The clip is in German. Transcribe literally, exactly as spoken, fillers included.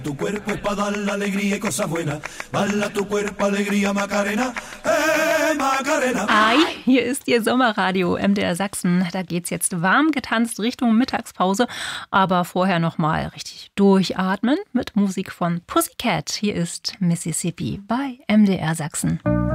Tu cuerpo es para dar la alegría y cosas buenas. Bala tu cuerpo, alegría, Macarena. Hey, Macarena. Hi, hier ist Ihr Sommerradio M D R Sachsen. Da geht's jetzt warm getanzt Richtung Mittagspause. Aber vorher noch mal richtig durchatmen mit Musik von Pussycat. Hier ist Mississippi bei M D R Sachsen.